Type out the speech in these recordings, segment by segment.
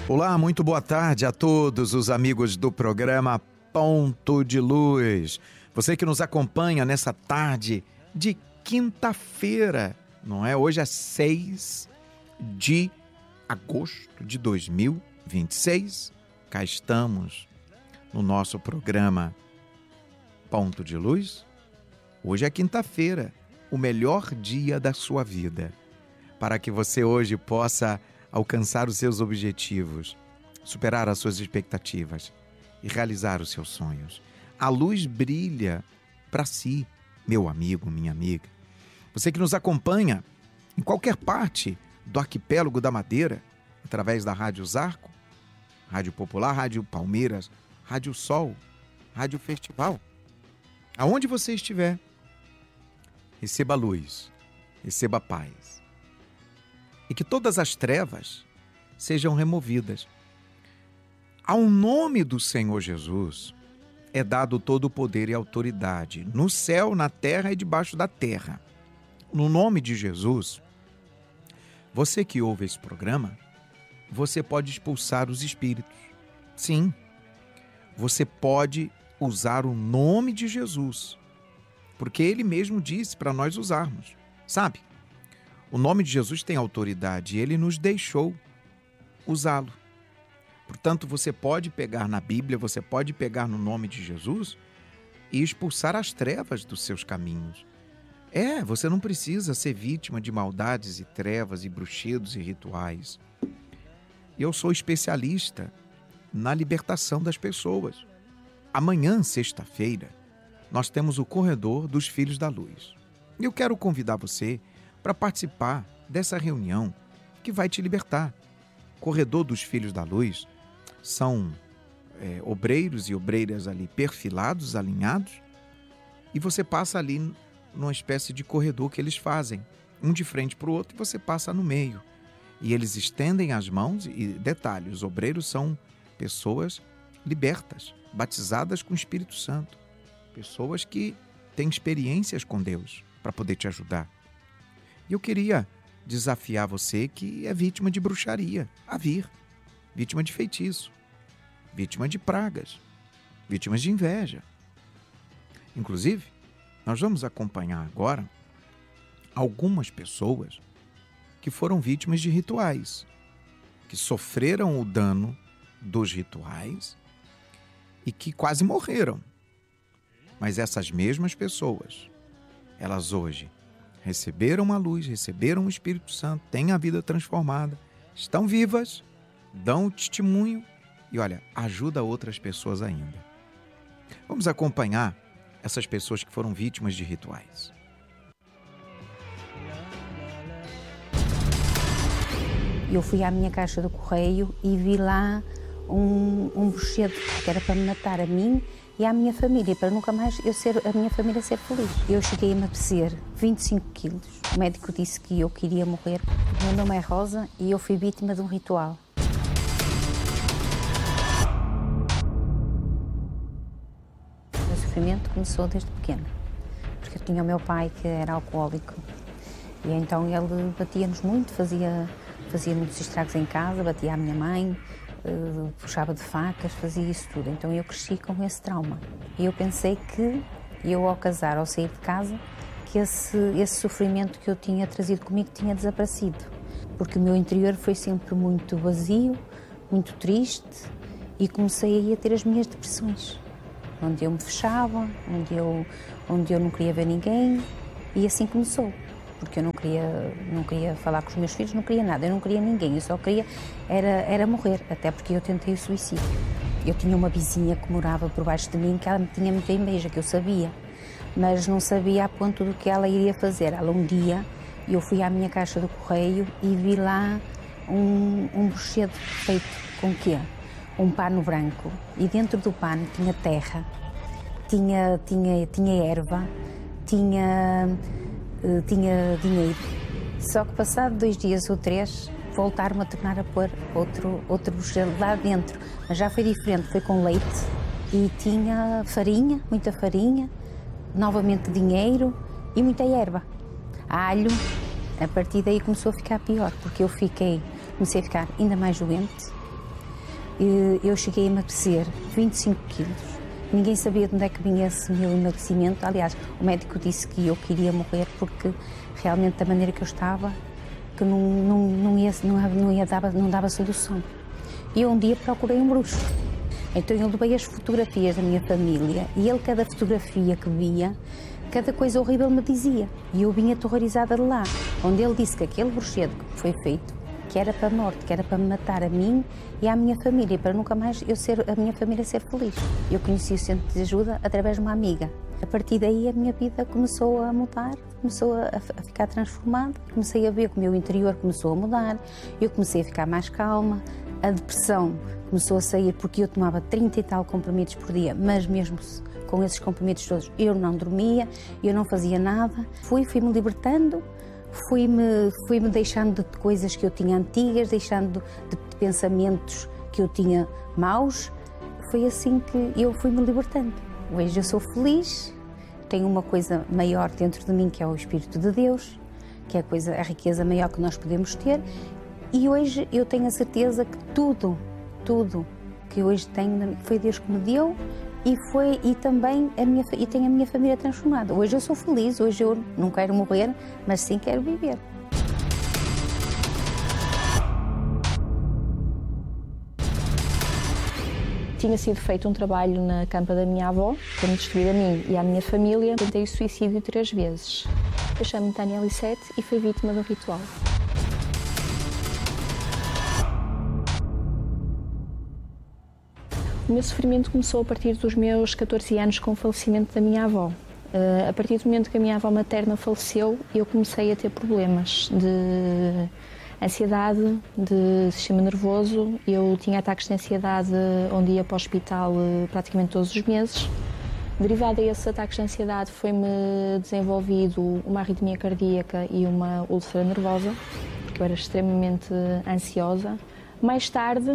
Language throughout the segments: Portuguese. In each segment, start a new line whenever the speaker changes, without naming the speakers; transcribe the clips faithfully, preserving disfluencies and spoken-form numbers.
Olá, muito boa tarde a todos os amigos do programa Ponto de Luz. Você que nos acompanha nessa tarde de quinta-feira, não é? Hoje é seis de agosto de dois mil e vinte e seis. Cá estamos no nosso programa Ponto de Luz. Hoje é quinta-feira, o melhor dia da sua vida, para que você hoje possa alcançar os seus objetivos, superar as suas expectativas e realizar os seus sonhos. A luz brilha para si, meu amigo, minha amiga. Você que nos acompanha em qualquer parte do arquipélago da Madeira, através da Rádio Zarco, Rádio Popular, Rádio Palmeiras, Rádio Sol, Rádio Festival. Aonde você estiver, receba luz, receba paz. E que todas as trevas sejam removidas. Ao nome do Senhor Jesus é dado todo o poder e autoridade, no céu, na terra e debaixo da terra. No nome de Jesus, você que ouve esse programa, você pode expulsar os espíritos. Sim, você pode usar o nome de Jesus, porque Ele mesmo disse para nós usarmos, sabe? O nome de Jesus tem autoridade e Ele nos deixou usá-lo. Portanto, você pode pegar na Bíblia, você pode pegar no nome de Jesus e expulsar as trevas dos seus caminhos. É, você não precisa ser vítima de maldades e trevas e bruxedos e rituais. Eu sou especialista na libertação das pessoas. Amanhã, sexta-feira, nós temos o Corredor dos Filhos da Luz. Eu quero convidar você para participar dessa reunião que vai te libertar. Corredor dos Filhos da Luz são é, obreiros e obreiras ali perfilados, alinhados, e você passa ali numa espécie de corredor que eles fazem, um de frente para o outro, e você passa no meio. E eles estendem as mãos, e detalhe, os obreiros são pessoas libertas, batizadas com o Espírito Santo, pessoas que têm experiências com Deus para poder te ajudar. E eu queria desafiar você que é vítima de bruxaria a vir, vítima de feitiço, vítima de pragas, vítimas de inveja. Inclusive, nós vamos acompanhar agora algumas pessoas que foram vítimas de rituais, que sofreram o dano dos rituais e que quase morreram. Mas essas mesmas pessoas, elas hoje receberam a luz, receberam o Espírito Santo, têm a vida transformada, estão vivas, dão o testemunho e, olha, ajuda outras pessoas ainda. Vamos acompanhar essas pessoas que foram vítimas de rituais.
Eu fui à minha caixa do correio e vi lá um, um bruxedo que era para me matar a mim e à minha família, para nunca mais eu ser, a minha família ser feliz. Eu cheguei a me apetecer vinte e cinco quilos. O médico disse que eu queria morrer. O meu nome é Rosa e eu fui vítima de um ritual. O meu sofrimento começou desde pequena, porque eu tinha o meu pai que era alcoólico e então ele batia-nos muito, fazia, fazia muitos estragos em casa, batia a minha mãe, Uh, puxava de facas, fazia isso tudo. Então eu cresci com esse trauma. E eu pensei que eu, ao casar, ao sair de casa, que esse, esse sofrimento que eu tinha trazido comigo tinha desaparecido. Porque o meu interior foi sempre muito vazio, muito triste, e comecei aí a ter as minhas depressões. Onde eu me fechava, onde eu, onde eu não queria ver ninguém, e assim começou. Porque eu não queria, não queria falar com os meus filhos, não queria nada, eu não queria ninguém, eu só queria era, era morrer, até porque eu tentei o suicídio. Eu tinha uma vizinha que morava por baixo de mim, que ela me tinha muita inveja, que eu sabia, mas não sabia a ponto do que ela iria fazer. Ela um dia, eu fui à minha caixa do correio e vi lá um, um bruxedo feito com o quê? Um pano branco, e dentro do pano tinha terra, tinha, tinha, tinha erva, tinha... Uh, tinha dinheiro. Só que passado dois dias ou três, voltaram a tornar a pôr outro, outro bruxedo lá dentro. Mas já foi diferente, foi com leite e tinha farinha, muita farinha, novamente dinheiro e muita erva. Alho. A partir daí começou a ficar pior, porque eu fiquei, comecei a ficar ainda mais doente, eu cheguei a emagrecer vinte e cinco quilos. Ninguém sabia de onde é que vinha esse meu emagrecimento. Aliás, o médico disse que eu queria morrer porque realmente da maneira que eu estava, que não, não, não, ia, não, não, ia dava, não dava solução. E eu um dia procurei um bruxo. Então eu levei as fotografias da minha família e ele, cada fotografia que via, cada coisa horrível me dizia. E eu vinha aterrorizada de lá, onde ele disse que aquele bruxedo que foi feito, que era para a morte, que era para me matar a mim e à minha família, para nunca mais eu ser, a minha família ser feliz. Eu conheci o centro de ajuda através de uma amiga. A partir daí a minha vida começou a mudar, começou a, a ficar transformada. Comecei a ver que o meu interior começou a mudar, eu comecei a ficar mais calma, a depressão começou a sair porque eu tomava trinta e tal comprimidos por dia, mas mesmo com esses comprimidos todos eu não dormia, eu não fazia nada. Fui, fui-me libertando, fui-me fui-me deixando de coisas que eu tinha antigas, deixando de, de pensamentos que eu tinha maus. Foi assim que eu fui-me libertando. Hoje eu sou feliz, tenho uma coisa maior dentro de mim que é o Espírito de Deus, que é a, coisa, a riqueza maior que nós podemos ter, e hoje eu tenho a certeza que tudo, tudo que hoje tenho foi Deus que me deu e, foi, e também a minha, e tenho a minha família transformada. Hoje eu sou feliz, hoje eu não quero morrer, mas sim quero viver.
Tinha sido feito um trabalho na campa da minha avó, para me destruir a mim e à minha família. Tentei o suicídio três vezes. Eu chamo-me Tânia Alissete e fui vítima de um ritual. O meu sofrimento começou a partir dos meus catorze anos com o falecimento da minha avó. Uh, a partir do momento que a minha avó materna faleceu, eu comecei a ter problemas de ansiedade, de sistema nervoso. Eu tinha ataques de ansiedade onde ia para o hospital praticamente todos os meses. Derivado a esses ataques de ansiedade foi-me desenvolvido uma arritmia cardíaca e uma úlcera nervosa, porque eu era extremamente ansiosa. Mais tarde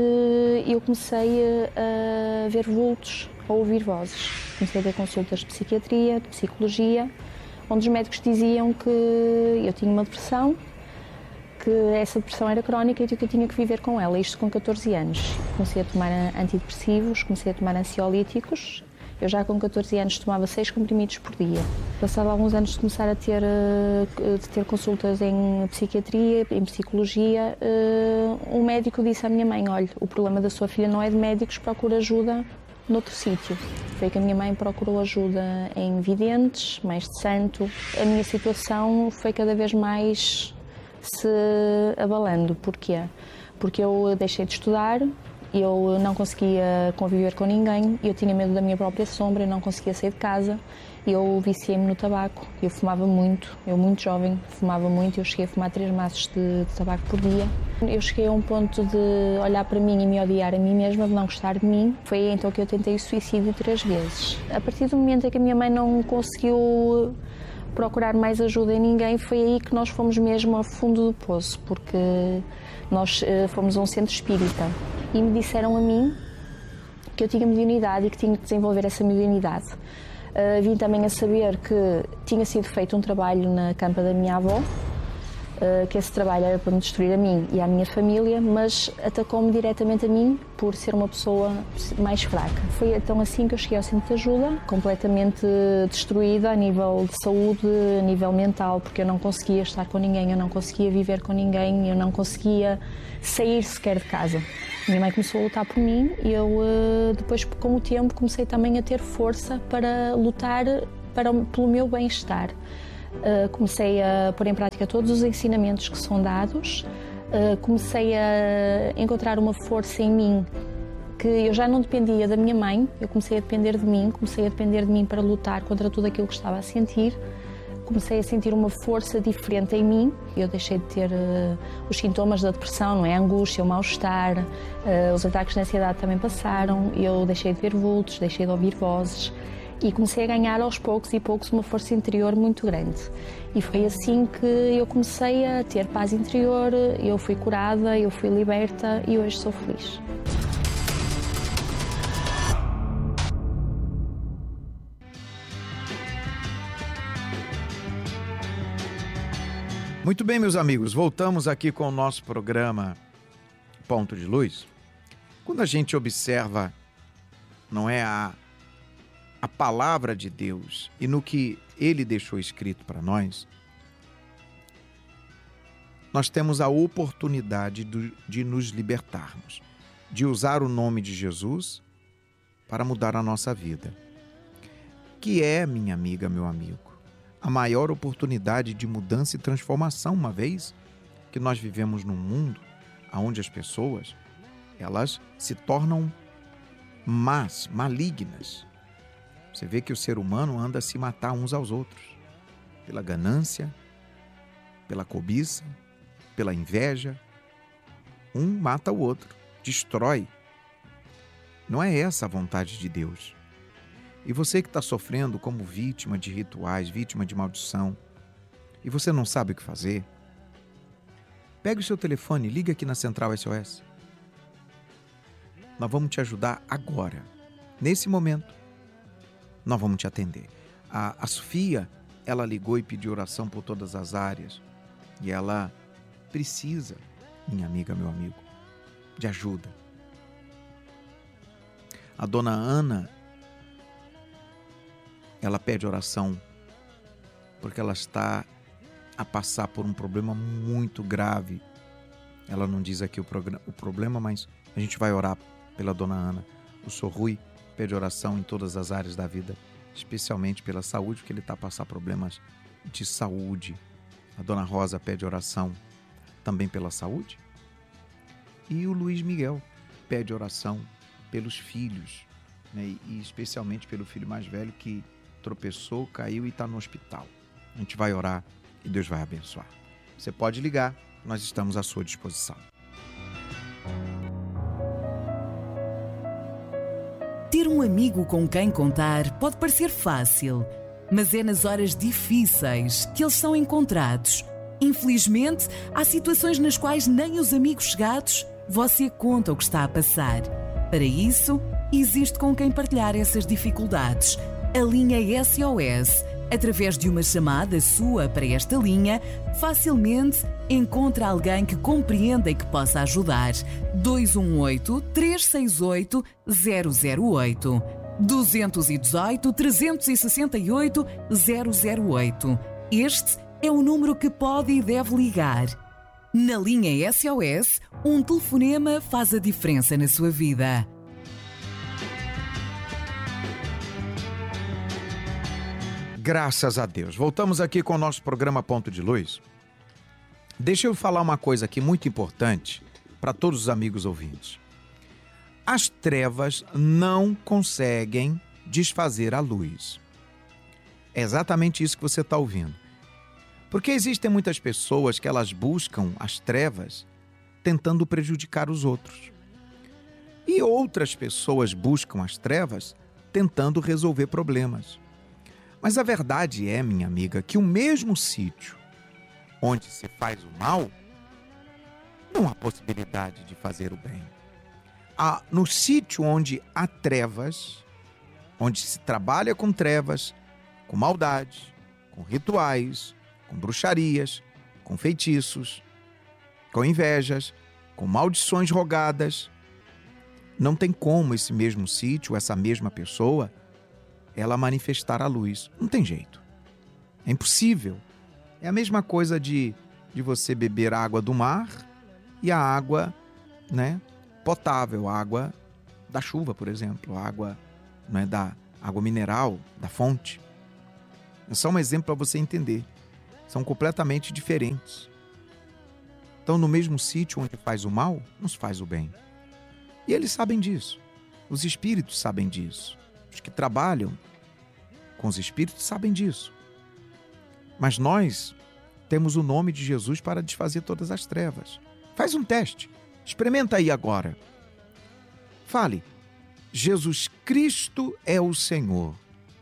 eu comecei a ver vultos, a ouvir vozes. Comecei a ter consultas de psiquiatria, de psicologia, onde os médicos diziam que eu tinha uma depressão, que essa depressão era crónica e que eu tinha que viver com ela, isto com catorze anos. Comecei a tomar antidepressivos, comecei a tomar ansiolíticos. Eu já com catorze anos tomava seis comprimidos por dia. Passado alguns anos de começar a ter, de ter consultas em psiquiatria, em psicologia, um médico disse à minha mãe: olha, o problema da sua filha não é de médicos, procura ajuda noutro sítio. Foi que a minha mãe procurou ajuda em videntes, mais de santo. A minha situação foi cada vez mais se abalando. Porquê? Porque eu deixei de estudar, eu não conseguia conviver com ninguém, eu tinha medo da minha própria sombra, eu não conseguia sair de casa, eu viciei-me no tabaco, eu fumava muito, eu muito jovem fumava muito, eu cheguei a fumar três maços de, de tabaco por dia. Eu cheguei a um ponto de olhar para mim e me odiar a mim mesma, de não gostar de mim. Foi aí então que eu tentei o suicídio três vezes. A partir do momento em que a minha mãe não conseguiu procurar mais ajuda em ninguém, foi aí que nós fomos mesmo ao fundo do poço, porque nós uh, fomos a um centro espírita e me disseram a mim que eu tinha mediunidade e que tinha que desenvolver essa mediunidade. Uh, vim também a saber que tinha sido feito um trabalho na campa da minha avó, uh, que esse trabalho era para me destruir a mim e à minha família, mas atacou-me diretamente a mim por ser uma pessoa mais fraca. Foi então assim que eu cheguei ao centro de ajuda, completamente destruída a nível de saúde, a nível mental, porque eu não conseguia estar com ninguém, eu não conseguia viver com ninguém, eu não conseguia sair sequer de casa. Minha mãe começou a lutar por mim e eu, depois, com o tempo, comecei também a ter força para lutar para, pelo meu bem-estar. Comecei a pôr em prática todos os ensinamentos que são dados, comecei a encontrar uma força em mim que eu já não dependia da minha mãe, eu comecei a depender de mim, comecei a depender de mim para lutar contra tudo aquilo que estava a sentir. Comecei a sentir uma força diferente em mim. Eu deixei de ter uh, os sintomas da depressão, não é? A angústia, o mal-estar, uh, os ataques de ansiedade também passaram. Eu deixei de ver vultos, deixei de ouvir vozes e comecei a ganhar aos poucos e poucos uma força interior muito grande. E foi assim que eu comecei a ter paz interior, eu fui curada, eu fui liberta e hoje sou feliz.
Muito bem, meus amigos, voltamos aqui com o nosso programa Ponto de Luz. Quando a gente observa, não é, a, a palavra de Deus e no que Ele deixou escrito para nós, nós temos a oportunidade de, de nos libertarmos, de usar o nome de Jesus para mudar a nossa vida. Que é, minha amiga, meu amigo, a maior oportunidade de mudança e transformação, uma vez que nós vivemos num mundo onde as pessoas, elas se tornam más, malignas. Você vê que o ser humano anda a se matar uns aos outros, pela ganância, pela cobiça, pela inveja. Um mata o outro, destrói. Não é essa a vontade de Deus. E você que está sofrendo como vítima de rituais, vítima de maldição, e você não sabe o que fazer, pegue o seu telefone e ligue aqui na Central S O S. Nós vamos te ajudar agora, nesse momento. Nós vamos te atender. A, a Sofia, ela ligou e pediu oração por todas as áreas. E ela precisa, minha amiga, meu amigo, de ajuda. A dona Ana, ela pede oração porque ela está a passar por um problema muito grave. Ela não diz aqui o, o problema, mas a gente vai orar pela dona Ana. O senhor Rui pede oração em todas as áreas da vida, especialmente pela saúde, porque ele está a passar problemas de saúde. A dona Rosa pede oração também pela saúde. E o Luiz Miguel pede oração pelos filhos, né? E especialmente pelo filho mais velho que tropeçou, caiu e está no hospital. A gente vai orar e Deus vai abençoar. Você pode ligar, nós estamos à sua disposição.
Ter um amigo com quem contar pode parecer fácil, mas é nas horas difíceis que eles são encontrados. Infelizmente, há situações nas quais nem os amigos chegados você conta o que está a passar. Para isso, existe com quem partilhar essas dificuldades. A linha S O S, através de uma chamada sua para esta linha, facilmente encontra alguém que compreenda e que possa ajudar. dois um oito, três seis oito, zero zero oito. dois um oito, três seis oito, zero zero oito. Este é o número que pode e deve ligar. Na linha S O S, um telefonema faz a diferença na sua vida.
Graças a Deus. Voltamos aqui com o nosso programa Ponto de Luz. Deixa eu falar uma coisa aqui muito importante para todos os amigos ouvintes. As trevas não conseguem desfazer a luz. É exatamente isso que você está ouvindo. Porque existem muitas pessoas que elas buscam as trevas tentando prejudicar os outros. E outras pessoas buscam as trevas tentando resolver problemas. Mas a verdade é, minha amiga, que o mesmo sítio onde se faz o mal, não há possibilidade de fazer o bem. Há, no sítio onde há trevas, onde se trabalha com trevas, com maldade, com rituais, com bruxarias, com feitiços, com invejas, com maldições rogadas, não tem como esse mesmo sítio, essa mesma pessoa, ela manifestar a luz. Não tem jeito. É impossível. É a mesma coisa de, de você beber a água do mar e a água, né, potável, a água da chuva, por exemplo, a água, né, da água mineral, da fonte. É só um exemplo para você entender. São completamente diferentes. Então, no mesmo sítio onde faz o mal, não se faz o bem. E eles sabem disso. Os espíritos sabem disso. Os que trabalham com os espíritos sabem disso. Mas nós temos o nome de Jesus para desfazer todas as trevas. Faz um teste. Experimenta aí agora. Fale: Jesus Cristo é o Senhor.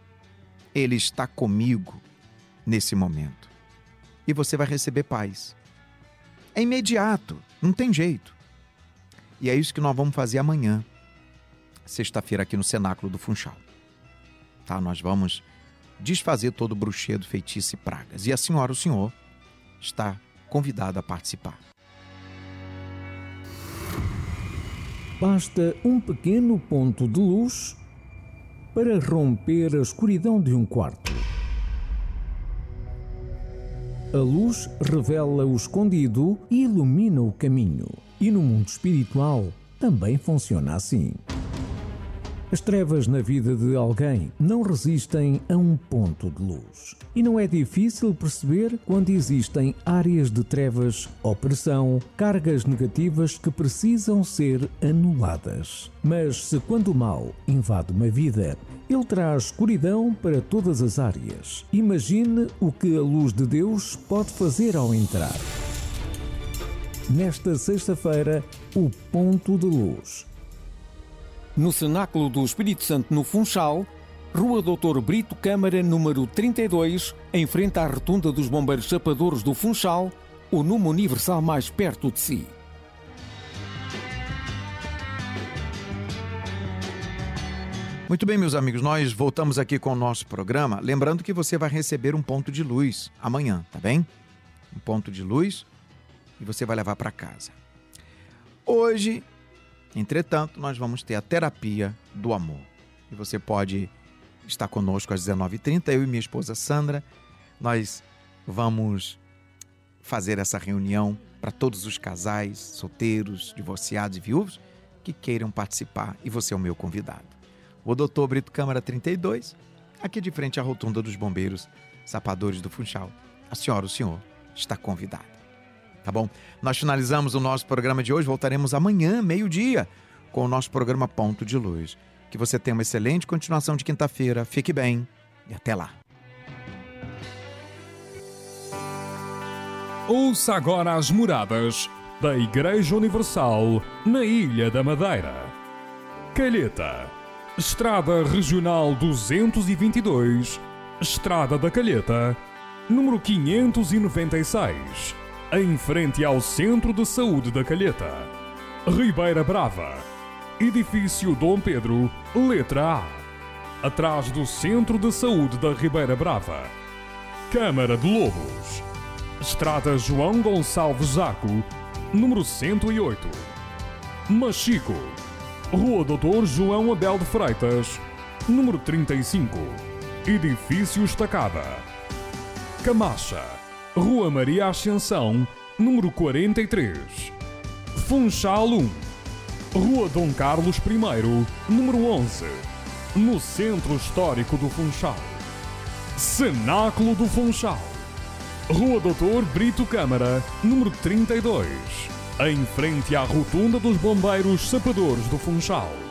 Ele está comigo nesse momento. E você vai receber paz. É imediato, não tem jeito. E é isso que nós vamos fazer amanhã, sexta-feira, aqui no Cenáculo do Funchal. Tá? Nós vamos desfazer todo o bruxedo, feitiço e pragas. E a senhora, o senhor, está convidado a participar.
Basta um pequeno ponto de luz para romper a escuridão de um quarto. A luz revela o escondido e ilumina o caminho. E no mundo espiritual também funciona assim. As trevas na vida de alguém não resistem a um ponto de luz. E não é difícil perceber quando existem áreas de trevas, opressão, cargas negativas que precisam ser anuladas. Mas se quando o mal invade uma vida, ele traz escuridão para todas as áreas. Imagine o que a luz de Deus pode fazer ao entrar. Nesta sexta-feira, o ponto de luz.
No Cenáculo do Espírito Santo, no Funchal, Rua doutor Brito Câmara, número trinta e dois, em frente à Rotunda dos Bombeiros Chapadores do Funchal, o número universal mais perto de si.
Muito bem, meus amigos, nós voltamos aqui com o nosso programa, lembrando que você vai receber um ponto de luz amanhã, tá bem? Um ponto de luz e você vai levar para casa. Hoje, entretanto, nós vamos ter a terapia do amor. E você pode estar conosco às dezenove e trinta, eu e minha esposa Sandra. Nós vamos fazer essa reunião para todos os casais, solteiros, divorciados e viúvos que queiram participar, e você é o meu convidado. O doutor Brito Câmara trinta e dois, aqui de frente à Rotunda dos Bombeiros Chapadores do Funchal. A senhora, o senhor, está convidado. Tá bom? Nós finalizamos o nosso programa de hoje, voltaremos amanhã, meio-dia, com o nosso programa Ponto de Luz. Que você tenha uma excelente continuação de quinta-feira, fique bem e até lá.
Ouça agora as moradas da Igreja Universal na Ilha da Madeira. Calheta, Estrada Regional duzentos e vinte e dois, Estrada da Calheta, número quinhentos e noventa e seis, em frente ao Centro de Saúde da Calheta. Ribeira Brava, Edifício Dom Pedro, letra A, atrás do Centro de Saúde da Ribeira Brava. Câmara de Lobos, Estrada João Gonçalves Zaco, número cento e oito. Machico, Rua doutor João Abel de Freitas, número trinta e cinco, Edifício Estacada. Camacha, Rua Maria Ascensão, número quarenta e três. Funchal um, Rua Dom Carlos I, número onze, no Centro Histórico do Funchal. Cenáculo do Funchal, Rua doutor Brito Câmara, número trinta e dois, em frente à Rotunda dos Bombeiros Chapadores do Funchal.